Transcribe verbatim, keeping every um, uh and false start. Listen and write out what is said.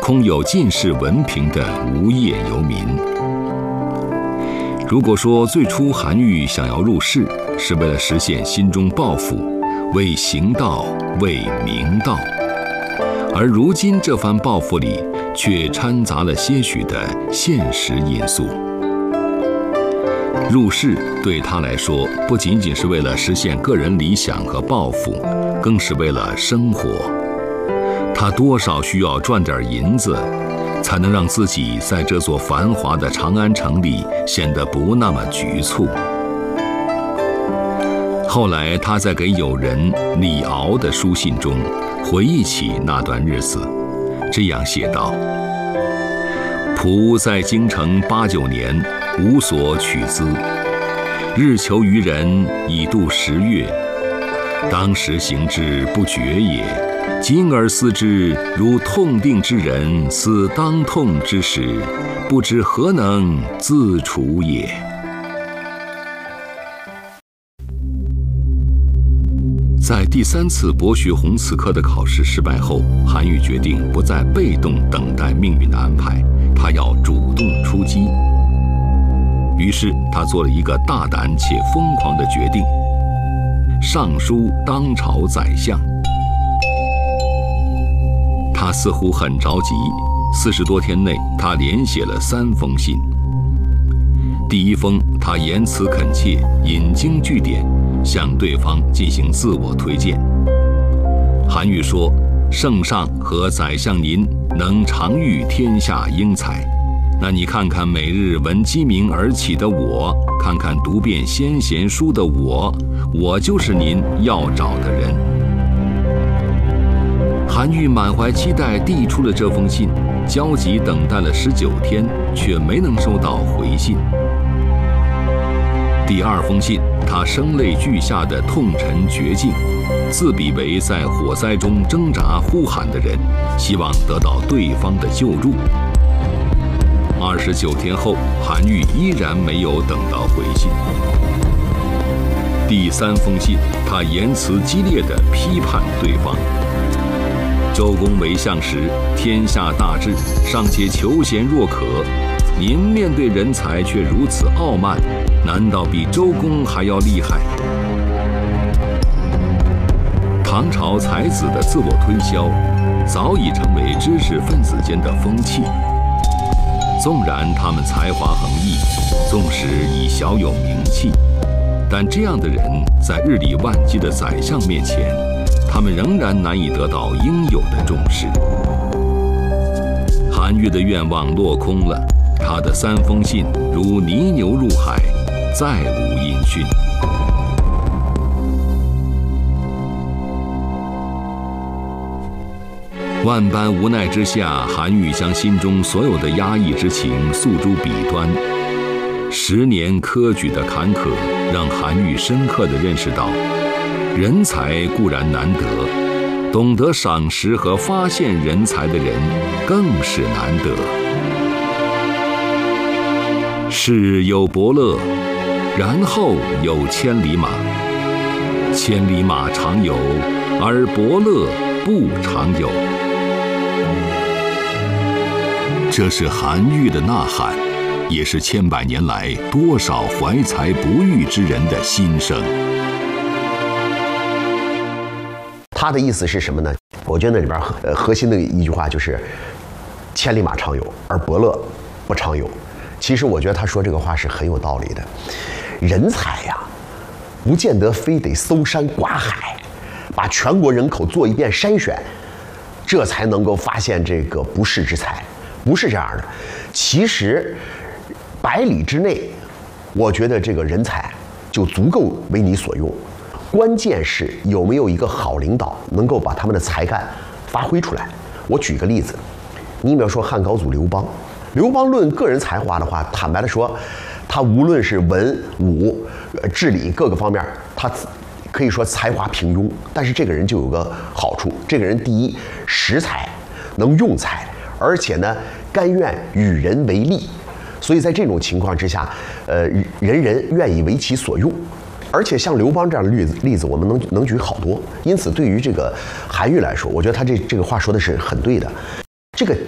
空有进士文凭的无业游民。如果说最初韩愈想要入仕，是为了实现心中抱负，为行道，为明道，而如今这番抱负里却掺杂了些许的现实因素。入仕对他来说，不仅仅是为了实现个人理想和抱负，更是为了生活。他多少需要赚点银子，才能让自己在这座繁华的长安城里显得不那么局促。后来他在给友人李敖的书信中回忆起那段日子，这样写道：仆在京城八九年，无所取资，日求于人，以度十月。当时行之不决也，今而思之，如痛定之人思当痛之时，不知何能自处也。在第三次博学鸿词科的考试失败后，韩愈决定不再被动等待命运的安排，他要主动出击。于是他做了一个大胆且疯狂的决定：上书当朝宰相。他似乎很着急，四十多天内，他连写了三封信。第一封，他言辞恳切，引经据典，向对方进行自我推荐。韩愈说：“圣上和宰相您能常遇天下英才，那你看看每日闻鸡鸣而起的我，看看读遍先贤书的我，我就是您要找的人。”韩愈满怀期待递出了这封信，焦急等待了十九天，却没能收到回信。第二封信，他声泪俱下地痛陈绝境，自比为在火灾中挣扎呼喊的人，希望得到对方的救助。二十九天后，韩愈依然没有等到回信。第三封信，他言辞激烈地批判对方。周公为相时，天下大治，尚且求贤若渴，您面对人才却如此傲慢，难道比周公还要厉害？唐朝才子的自我推销，早已成为知识分子间的风气。纵然他们才华横溢，纵使已小有名气，但这样的人在日理万机的宰相面前，他们仍然难以得到应有的重视。韩愈的愿望落空了，他的三封信如泥牛入海，再无音讯。万般无奈之下，韩愈将心中所有的压抑之情诉诸笔端。十年科举的坎坷，让韩愈深刻地认识到，人才固然难得，懂得赏识和发现人才的人更是难得。世有伯乐，然后有千里马。千里马常有，而伯乐不常有。这是韩愈的呐喊，也是千百年来多少怀才不遇之人的心声。 他的意思是什么呢？我觉得那里边呃核心的一句话就是“千里马常有，而伯乐不常有”。其实我觉得他说这个话是很有道理的。人才呀，不见得非得搜山刮海，把全国人口做一遍筛选，这才能够发现这个不世之才，不是这样的。其实百里之内，我觉得这个人才就足够为你所用。关键是有没有一个好领导能够把他们的才干发挥出来。我举个例子，你比如说汉高祖刘邦，刘邦论个人才华的话，坦白的说，他无论是文武、治理各个方面，他可以说才华平庸。但是这个人就有个好处，这个人第一识才，能用才，而且呢甘愿与人为利。所以在这种情况之下，呃，人人愿意为其所用。而且像刘邦这样的例子，例子我们能能举好多。因此，对于这个韩愈来说，我觉得他这这个话说的是很对的。这个